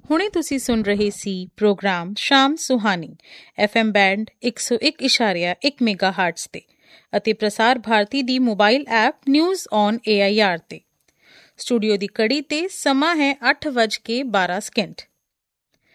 ਹੁਣੇ ਤੁਸੀਂ ਸੁਣ ਰਹੇ ਸੀ ਪ੍ਰੋਗਰਾਮ ਸ਼ਾਮ ਸੁਹਾਨੀ FM ਬੈਂਡ 101.1 ਮੈਗਾਹਰਟਜ਼ ਤੇ ਅਤੇ ਪ੍ਰਸਾਰ ਭਾਰਤੀ ਦੀ mobile app news on AIR ਤੇ। ਸਟੂਡੀਓ ਦੀ ਘੜੀ ਤੇ ਸਮਾਂ ਹੈ 8:12